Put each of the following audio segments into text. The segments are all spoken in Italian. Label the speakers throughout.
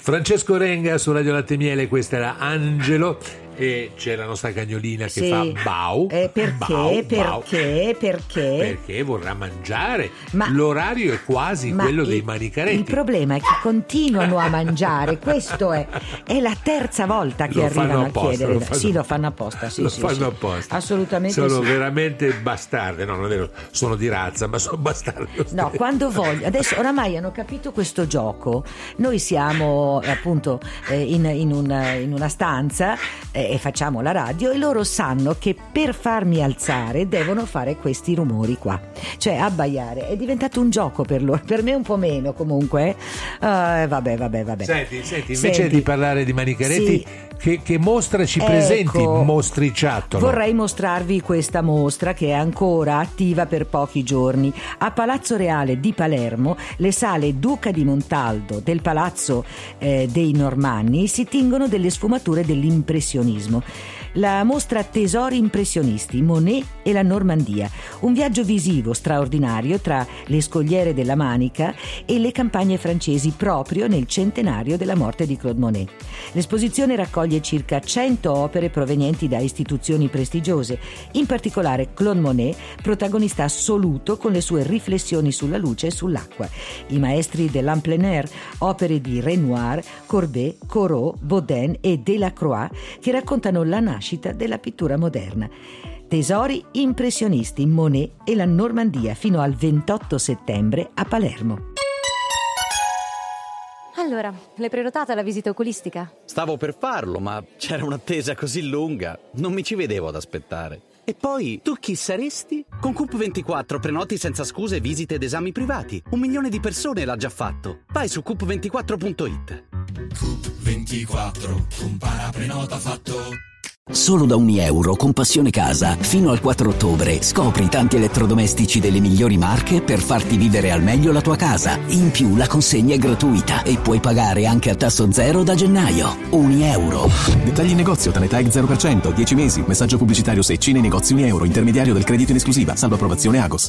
Speaker 1: Francesco Renga su Radio Latte Miele, questa era Angelo. E c'è la nostra cagnolina che fa bau.
Speaker 2: Perché?
Speaker 1: Bau,
Speaker 2: Perché?
Speaker 1: Perché vorrà mangiare.
Speaker 2: Ma
Speaker 1: l'orario è quasi quello dei manicaretti.
Speaker 2: Il problema è che continuano a mangiare. Questo è la terza volta che arrivano a chiedere. Lo fanno apposta. Lo fanno apposta. Assolutamente.
Speaker 1: Sono veramente bastarde. No, non è vero, sono di razza, ma sono bastardi.
Speaker 2: No, quando voglio. Adesso oramai hanno capito questo gioco. Noi siamo appunto in una stanza e facciamo la radio, e loro sanno che per farmi alzare devono fare questi rumori qua, cioè abbaiare. È diventato un gioco per loro, per me un po' meno comunque. Vabbè.
Speaker 1: Senti, invece di parlare di manicaretti, che mostra ci presenti, mostriciattolo?
Speaker 2: Vorrei mostrarvi questa mostra che è ancora attiva per pochi giorni. A Palazzo Reale di Palermo, le sale Duca di Montaldo del Palazzo dei Normanni si tingono delle sfumature dell'impressionismo. La mostra Tesori impressionisti, Monet e la Normandia, un viaggio visivo straordinario tra le scogliere della Manica e le campagne francesi proprio nel centenario della morte di Claude Monet. L'esposizione raccoglie circa 100 opere provenienti da istituzioni prestigiose, in particolare Claude Monet, protagonista assoluto con le sue riflessioni sulla luce e sull'acqua, i maestri dell'en plein air, opere di Renoir, Courbet, Corot, Baudin e Delacroix che raccontano la nascita della pittura moderna. Tesori impressionisti, Monet e la Normandia, fino al 28 settembre a Palermo.
Speaker 3: Allora, l'hai prenotata la visita oculistica?
Speaker 4: Stavo per farlo, ma c'era un'attesa così lunga, non mi ci vedevo ad aspettare. E poi, tu chi saresti? Con Coop24 prenoti senza scuse visite ed esami privati. 1 milione di persone l'ha già fatto. Vai su coop24.it.
Speaker 5: Coop24, compara, prenota fatto.
Speaker 6: Solo da €1 con Passione Casa, fino al 4 ottobre, scopri tanti elettrodomestici delle migliori marche per farti vivere al meglio la tua casa. In più la consegna è gratuita e puoi pagare anche a tasso zero da gennaio. €1.
Speaker 7: Dettagli in negozio, Tanetag 0%, 10 mesi, messaggio pubblicitario Secci nei negozi €1, intermediario del credito in esclusiva, salvo approvazione Agos.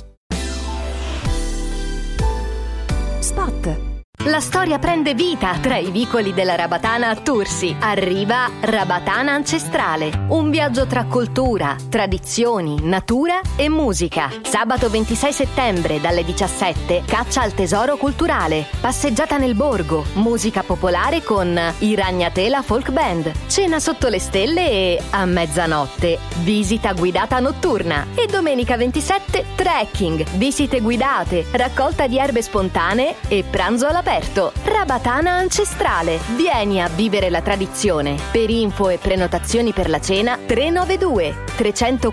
Speaker 3: Spot. La storia prende vita tra i vicoli della Rabatana a Tursi. Arriva Rabatana Ancestrale, un viaggio tra cultura, tradizioni, natura e musica. Sabato 26 settembre dalle 17, caccia al tesoro culturale, passeggiata nel borgo, musica popolare con i Ragnatela Folk Band, cena sotto le stelle e, a mezzanotte, visita guidata notturna. E domenica 27, trekking, visite guidate, raccolta di erbe spontanee e pranzo all'aperto. Rabatana Ancestrale. Vieni a vivere la tradizione. Per info e prenotazioni per la cena 392 340